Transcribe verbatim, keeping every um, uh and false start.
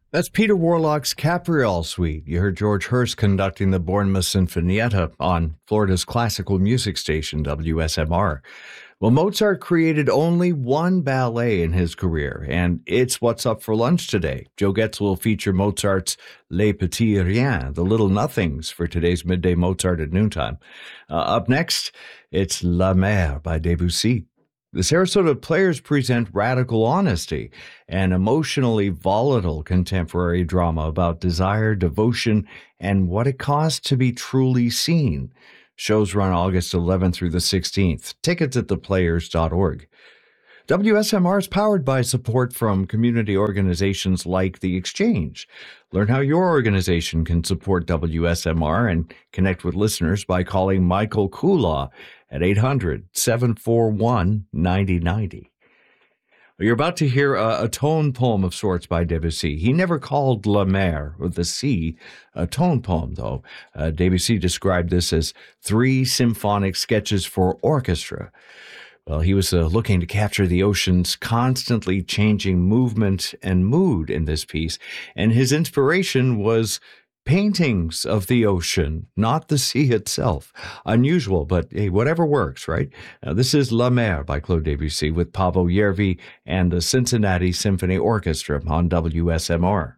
That's Peter Warlock's Capriole Suite. You heard George Hurst conducting the Bournemouth Sinfonietta on Florida's classical music station, W S M R. Well, Mozart created only one ballet in his career, and it's what's up for lunch today. Joe Getz will feature Mozart's Les Petits Riens, the Little Nothings, for today's Midday Mozart at noontime. Uh, up next, it's La Mer by Debussy. The Sarasota Players present Radical Honesty, an emotionally volatile contemporary drama about desire, devotion, and what it costs to be truly seen. Shows run August eleventh through the sixteenth. Tickets at the players dot org. W S M R is powered by support from community organizations like The Exchange. Learn how your organization can support W S M R and connect with listeners by calling Michael Kulaw at eight hundred, seven four one, nine zero nine zero. You're about to hear a, a tone poem of sorts by Debussy. He never called La Mer, or the sea, a tone poem, though. Uh, Debussy described this as three symphonic sketches for orchestra. Well, he was uh, looking to capture the ocean's constantly changing movement and mood in this piece, and his inspiration was paintings of the ocean, not the sea itself. Unusual, but hey, whatever works, right? Now, this is La Mer by Claude Debussy with Paavo Järvi and the Cincinnati Symphony Orchestra on W S M R.